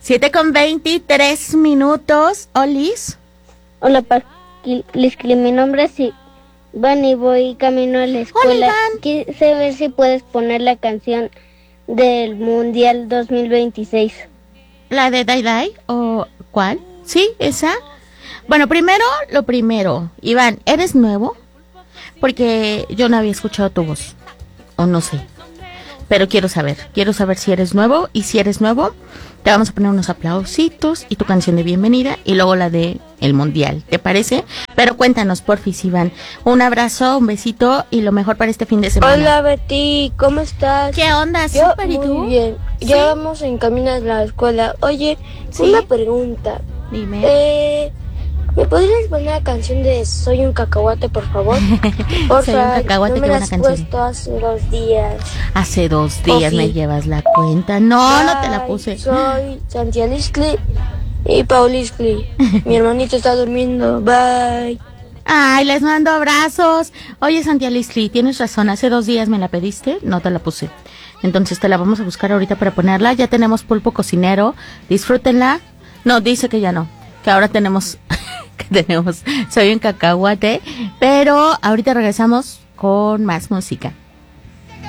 7:23. Olis. Hola, Liscli, mi nombre es Iván y voy camino a la escuela. Hola, Iván. Quise ver si puedes poner la canción del Mundial 2026. ¿La de Dai Dai o cuál? ¿Sí? ¿Esa? Bueno, lo primero. Iván, ¿eres nuevo? Porque yo no había escuchado tu voz. O no sé. Pero quiero saber si eres nuevo. Y si eres nuevo, te vamos a poner unos aplausitos y tu canción de bienvenida y luego la de el Mundial, ¿te parece? Pero cuéntanos, porfis, Iván. Un abrazo, un besito y lo mejor para este fin de semana. Hola, Betty, ¿cómo estás? ¿Qué onda? Yo ¿Súper? ¿Y tú? muy bien. ¿Sí? Ya vamos en camino a la escuela. Oye, ¿Sí? una pregunta. Dime. ¿Me podrías poner la canción de Soy un cacahuate, por favor? Por Soy un favor, cacahuate, no me qué la buena has canción. puesto hace 2 días. Hace 2 días sí. me llevas la cuenta. No, no te la Bye, puse. Soy Santiago Liscli y Pauliscli. Mi hermanito está durmiendo. Bye. Ay, les mando abrazos. Oye, Santiago Lisli, tienes razón. Hace 2 días me la pediste, no te la puse. Entonces te la vamos a buscar ahorita para ponerla. Ya tenemos pulpo cocinero. Disfrútenla. No, dice que ya no. Que ahora tenemos... Soy un cacahuate. Pero ahorita regresamos con más música.